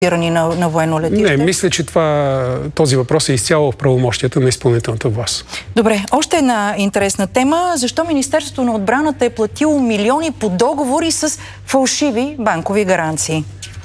на военно летище? Не, мисля, че този въпрос е изцяло в правомощията на изпълнителната власт. Добре, още една интересна тема. Защо Министерството на отбраната е платило милиони по договори с фалшиви банкови гаранции?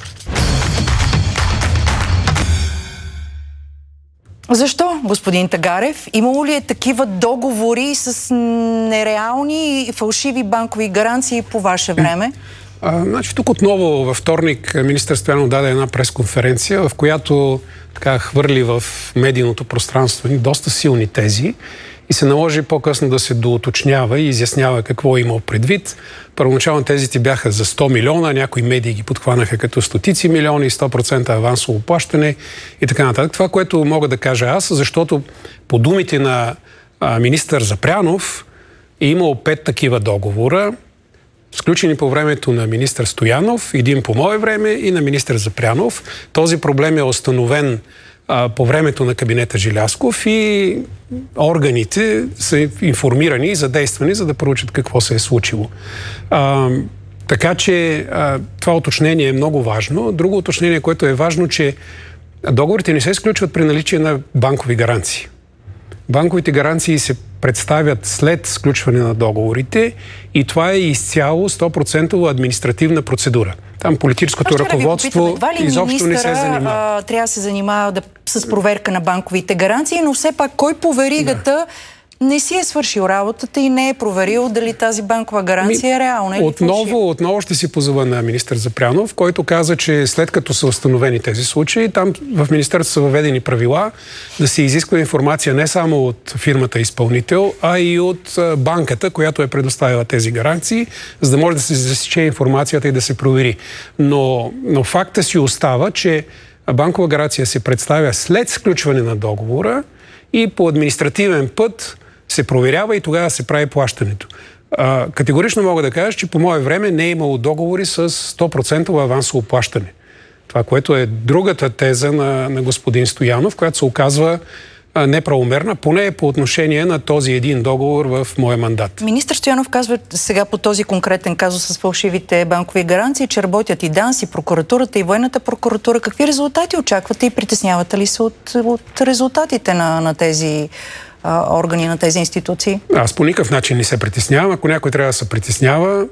Защо, господин Тагарев? Имало ли е такива договори с нереални и фалшиви банкови гаранции по ваше време? Значи тук отново във вторник министър Стоянов даде една пресконференция, в която така хвърли в медийното пространство доста силни тези и се наложи по-късно да се доуточнява и изяснява какво е имал предвид. Първоначално тезите бяха за 100 милиона, някои медии ги подхванаха като стотици милиони, 100% авансово плащане и така нататък. Това, което мога да кажа аз, защото по думите на министър Запрянов е имало 5 такива договора, сключени по времето на министър Стоянов, един по мое време и на министър Запрянов. Този проблем е установен по времето на кабинета Желязков и органите са информирани и задействани, за да проучат какво се е случило. Така че това уточнение е много важно. Друго уточнение, което е важно, че договорите не се изключват при наличие на банкови гаранции. Банковите гаранции се представят след сключване на договорите и това е изцяло 100% административна процедура. Там политическото ръководство изобщо не се занимава. Трябва да се занимава с проверка на банковите гаранции, но все пак кой по веригата не си е свършил работата и не е проверил дали тази банкова гаранция е реална или отново ще си позова на министър Запрянов, който каза, че след като са установени тези случаи, там в министерството са въведени правила да се изисква информация не само от фирмата изпълнител, а и от банката, която е предоставила тези гаранции, за да може да се засече информацията и да се провери. Но факта си остава, че банкова гаранция се представя след сключване на договора и по административен път се проверява и тогава се прави плащането. Категорично мога да кажа, че по мое време не е имало договори с 100% авансово плащане. Това, което е другата теза на господин Стоянов, която се оказва неправомерна, поне по отношение на този един договор в моя мандат. Министър Стоянов казва сега по този конкретен казус с фалшивите банкови гаранции, че работят и ДАНС, и прокуратурата, и военната прокуратура. Какви резултати очаквате и притеснявате ли се от резултатите на тези органи, на тези институции? Аз по никакъв начин не се притеснявам. Ако някой трябва да се притеснява,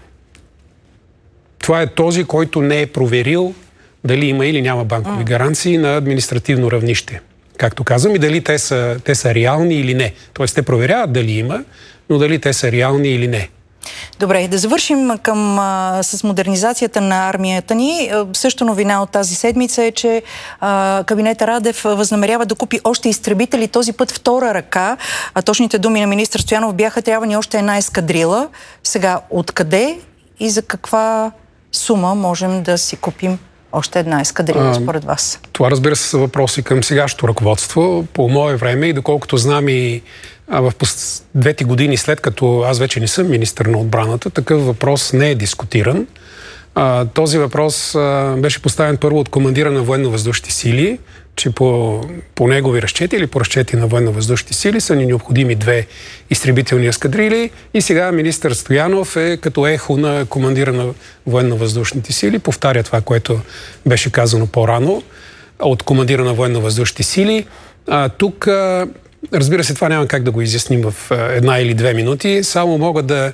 това е този, който не е проверил дали има или няма банкови гаранции на административно равнище. Както казвам, и дали те са реални или не. Тоест те проверяват дали има, но дали те са реални или не. Добре, да завършим с модернизацията на армията ни. Също новина от тази седмица е, че кабинета Радев възнамерява да купи още изтребители, този път втора ръка. Точните думи на министър Стоянов бяха: трябва ни още една ескадрила. Сега, откъде и за каква сума можем да си купим още една ескадрила, според вас? Това, разбира се, са въпроси към сегашното ръководство. По мое време и доколкото знам и в двете години след като аз вече не съм министър на отбраната, такъв въпрос не е дискутиран. Този въпрос беше поставен първо от командира на военно-въздушните сили, че по негови разчети или по разчети на военно-въздушните сили са ни необходими 2 изтребителни ескадрили и сега министър Стоянов е като ехо на командира на военно-въздушните сили. Повтаря това, което беше казано по-рано от командира на военно-въздушните сили. Тук, разбира се, това няма как да го изясним в 1 или 2 минути. Само мога да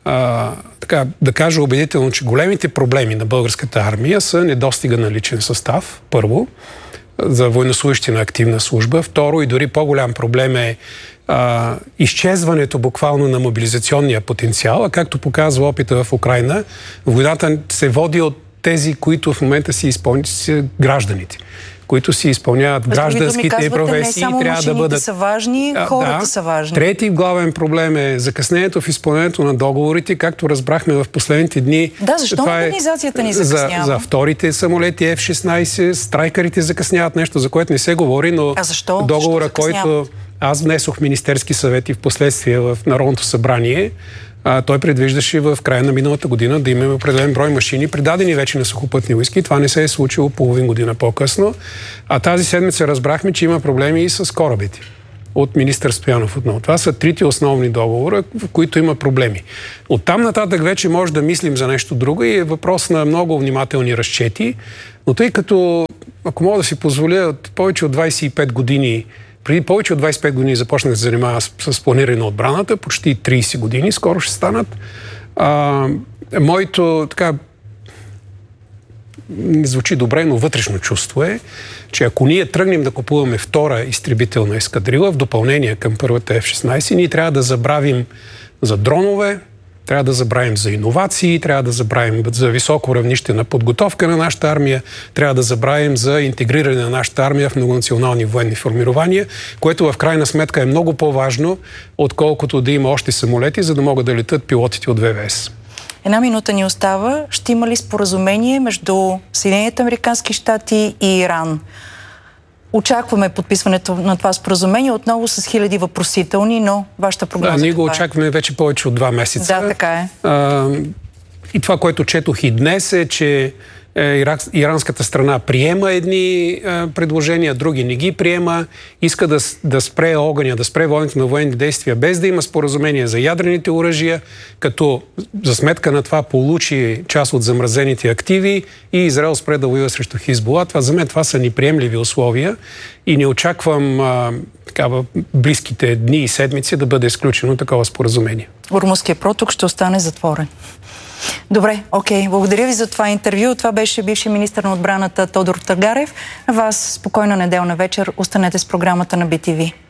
кажа убедително, че големите проблеми на българската армия са недостига на личен състав, първо, за военнослужещи на активна служба. Второ, и дори по-голям проблем е изчезването буквално на мобилизационния потенциал, а както показва опита в Украйна, войната се води от тези, които в момента си изпълнят гражданите, които си изпълняват гражданските професии и трябва да бъдат... са важни, хората са важни. Трети главен проблем е закъснението в изпълнението на договорите, както разбрахме в последните дни. Да, защо организацията ни закъснява? За вторите самолети F-16, страйкарите закъсняват, нещо, за което не се говори, но договора, който аз внесох в Министерски съвет и в последствие в Народното събрание, той предвиждаше в края на миналата година да имаме определен брой машини, предадени вече на сухопътни войски. Това не се е случило половин година по-късно. А тази седмица разбрахме, че има проблеми и с корабите. От министър Стоянов отново. Това са 3 основни договора, в които има проблеми. Оттам нататък вече може да мислим за нещо друго и е въпрос на много внимателни разчети. Но тъй като, ако мога да си позволя, повече от 25 години, преди повече от 25 години започнах да се занимава с планиране на отбраната, почти 30 години, скоро ще станат. Моето, така, не звучи добре, но вътрешно чувство е, че ако ние тръгнем да купуваме втора изтребителна ескадрила в допълнение към първата F-16, ние трябва да забравим за дронове, трябва да забравим за иновации, трябва да забравим за високо равнище на подготовка на нашата армия, трябва да забравим за интегриране на нашата армия в многонационални военни формирования, което в крайна сметка е много по-важно, отколкото да има още самолети, за да могат да летят пилотите от ВВС. Една минута ни остава. Ще има ли споразумение между Съединените американски щати и Иран? Очакваме подписването на това споразумение отново с хиляди въпросителни, но вашата прогноза ние го очакваме вече повече от 2 месеца. Да, така е. И това, което четох и днес е, че иранската страна приема едни предложения, други не ги приема, иска да спре огъня, да спре воденето на военни действия, без да има споразумение за ядрените оръжия, като за сметка на това получи част от замразените активи и Израел спре да воюва срещу Хизбула. За мен това са неприемливи условия и не очаквам в близките дни и седмици да бъде изключено такова споразумение. Ормузският проток ще остане затворен. Добре, окей. Благодаря ви за това интервю. Това беше бивши министър на отбраната Тодор Тагарев. А вас спокойна неделна вечер. Останете с програмата на BTV.